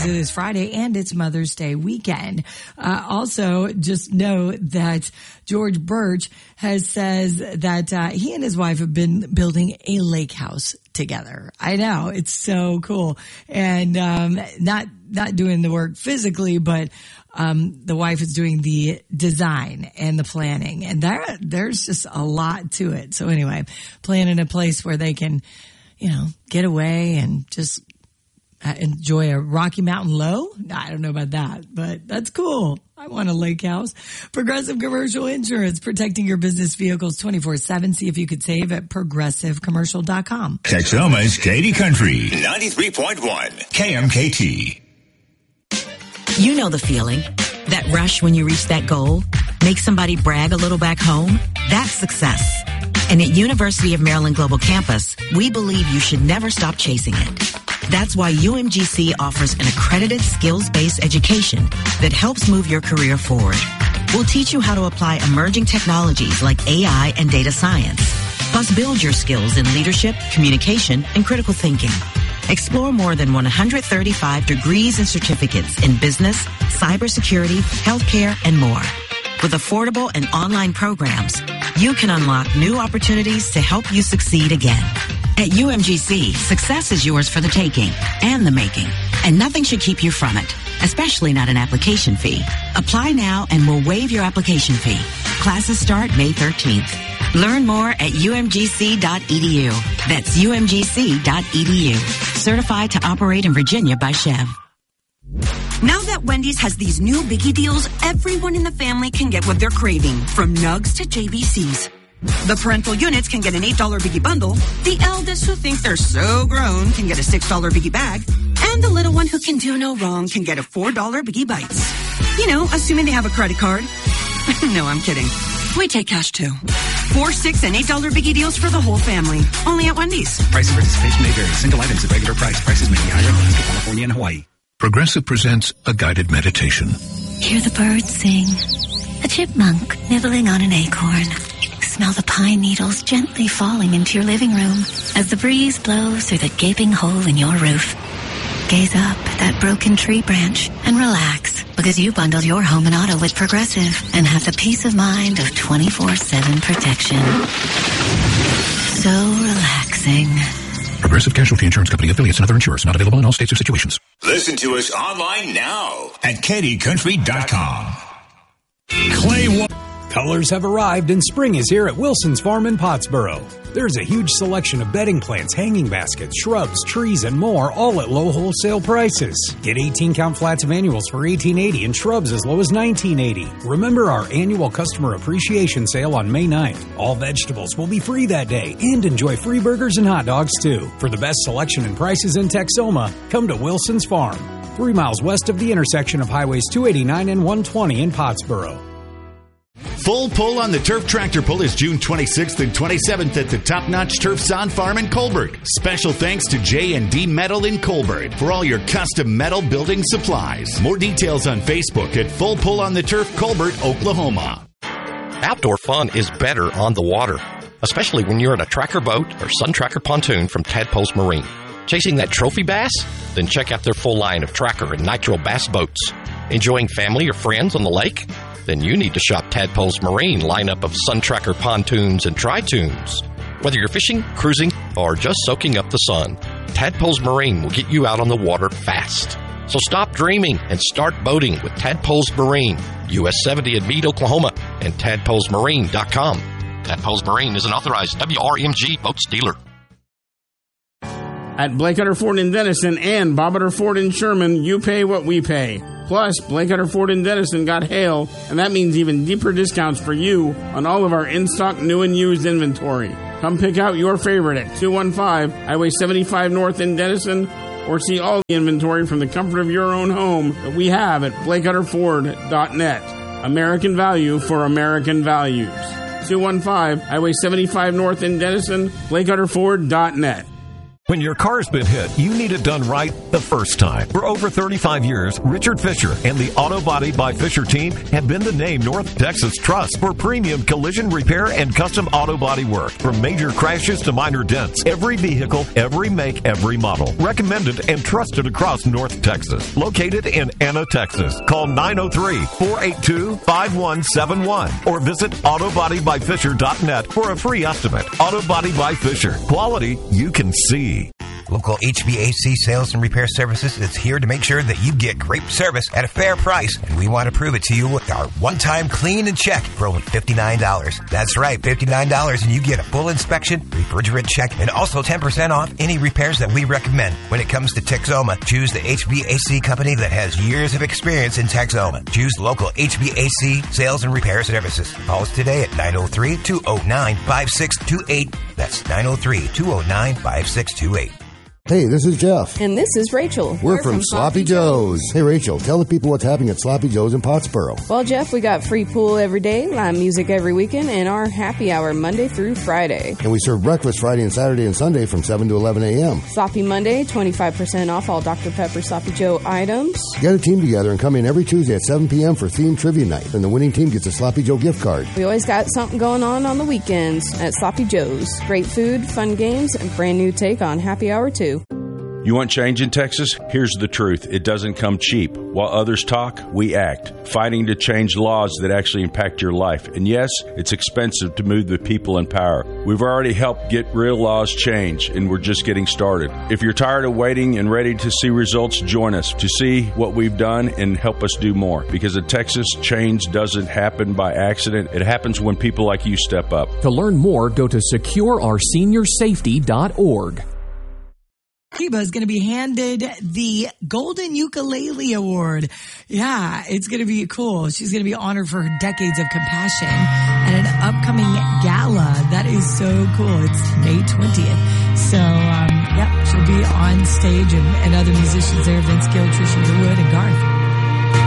because it is Friday and it's Mother's Day weekend. Also, just know that George Birch says that he and his wife have been building a lake house together. I know, it's so cool. And not doing the work physically, but the wife is doing the design and the planning. And there's just a lot to it. So anyway, planning a place where they can, get away and just enjoy a Rocky Mountain low. I don't know about that, but that's cool. I want a lake house. Progressive Commercial Insurance, protecting your business vehicles 24/7. See if you could save at progressivecommercial.com. Texoma's Katy Country 93.1 KMKT. You know the feeling. That rush when you reach that goal. Make somebody brag a little back home. That's success. And at University of Maryland Global Campus, we believe you should never stop chasing it. That's why UMGC offers an accredited skills-based education that helps move your career forward. We'll teach you how to apply emerging technologies like AI and data science, plus build your skills in leadership, communication, and critical thinking. Explore more than 135 degrees and certificates in business, cybersecurity, healthcare, and more. With affordable and online programs, you can unlock new opportunities to help you succeed again. At UMGC, success is yours for the taking and the making, and nothing should keep you from it, especially not an application fee. Apply now and we'll waive your application fee. Classes start May 13th. Learn more at umgc.edu. That's umgc.edu. Certified to operate in Virginia by Chev. Now that Wendy's has these new biggie deals, everyone in the family can get what they're craving, from nugs to JBCs. The parental units can get an $8 biggie bundle. The eldest who think they're so grown can get a $6 biggie bag. And the little one who can do no wrong can get a $4 biggie bites. Assuming they have a credit card. No, I'm kidding. We take cash too. $4, $6, and $8 biggie deals for the whole family. Only at Wendy's. Price and participation may vary. Single items at regular price. Prices may be higher in Alaska, California, and Hawaii. Progressive presents a guided meditation. Hear the birds sing. A chipmunk nibbling on an acorn. Smell the pine needles gently falling into your living room as the breeze blows through the gaping hole in your roof. Gaze up at that broken tree branch and relax, because you bundled your home and auto with Progressive and have the peace of mind of 24/7 protection. So relaxing. Progressive Casualty Insurance Company, affiliates, and other insurers. Not available in all states or situations. Listen to us online now at KatyCountry.com. Clay Colors have arrived and spring is here at Wilson's Farm in Pottsboro. There's a huge selection of bedding plants, hanging baskets, shrubs, trees, and more, all at low wholesale prices. Get 18-count flats of annuals for $18.80 and shrubs as low as $19.80. Remember our annual customer appreciation sale on May 9th. All vegetables will be free that day, and enjoy free burgers and hot dogs too. For the best selection and prices in Texoma, come to Wilson's Farm, 3 miles west of the intersection of Highways 289 and 120 in Pottsboro. Full Pull on the Turf Tractor Pull is June 26th and 27th at the Top Notch Turf Son Farm in Colbert. Special thanks to J&D Metal in Colbert for all your custom metal building supplies. More details on Facebook at Full Pull on the Turf Colbert, Oklahoma. Outdoor fun is better on the water, especially when you're in a tracker boat or Sun Tracker pontoon from Tadpoles Marine. Chasing that trophy bass? Then check out their full line of tracker and nitro bass boats. Enjoying family or friends on the lake? Then you need to shop Tadpoles Marine lineup of Sun Tracker pontoons and tri-tunes. Whether you're fishing, cruising, or just soaking up the sun, Tadpoles Marine will get you out on the water fast. So stop dreaming and start boating with Tadpoles Marine, US 70 in Meade, Oklahoma, and tadpolesmarine.com. Tadpoles Marine is an authorized WRMG boats dealer. At Blake Hutter Ford in Denison and Bob Hutter Ford in Sherman, you pay what we pay. Plus, Blake Hutter Ford in Denison got hail, and that means even deeper discounts for you on all of our in-stock new and used inventory. Come pick out your favorite at 215 Highway 75 North in Denison, or see all the inventory from the comfort of your own home that we have at BlakeHutterFord.net. American value for American values. 215 Highway 75 North in Denison, BlakeHutterFord.net. When your car's been hit, you need it done right the first time. For over 35 years, Richard Fisher and the Auto Body by Fisher team have been the name North Texas trusts for premium collision repair and custom auto body work. From major crashes to minor dents, every vehicle, every make, every model. Recommended and trusted across North Texas. Located in Anna, Texas. Call 903-482-5171 or visit autobodybyfisher.net for a free estimate. Auto Body by Fisher. Quality you can see. Local HVAC sales and repair services is here to make sure that you get great service at a fair price, and we want to prove it to you with our one-time clean and check for only $59. That's right, $59, and you get a full inspection, refrigerant check, and also 10% off any repairs that we recommend. When it comes to Texoma, choose the HVAC company that has years of experience in Texoma. Choose local HVAC sales and repair services. Call us today at 903-209-5628. That's 903-209-5628. Hey, this is Jeff. And this is Rachel. We're from Sloppy Joe's. Hey, Rachel, tell the people what's happening at Sloppy Joe's in Pottsboro. Well, Jeff, we got free pool every day, live music every weekend, and our happy hour Monday through Friday. And we serve breakfast Friday and Saturday and Sunday from 7 to 11 a.m. Sloppy Monday, 25% off all Dr. Pepper Sloppy Joe items. Get a team together and come in every Tuesday at 7 p.m. for themed trivia night. And the winning team gets a Sloppy Joe gift card. We always got something going on the weekends at Sloppy Joe's. Great food, fun games, and brand new take on happy hour too. You want change in Texas? Here's the truth. It doesn't come cheap. While others talk, we act, fighting to change laws that actually impact your life. And yes, it's expensive to move the people in power. We've already helped get real laws changed, and we're just getting started. If you're tired of waiting and ready to see results, join us to see what we've done and help us do more. Because in Texas, change doesn't happen by accident. It happens when people like you step up. To learn more, go to secureourseniorsafety.org. Reba is going to be handed the Golden Ukulele Award. Yeah, it's going to be cool. She's going to be honored for her decades of compassion at an upcoming gala. That is so cool. It's May 20th. So, she'll be on stage and other musicians there, Vince Gill, Trisha Yearwood, and Garth.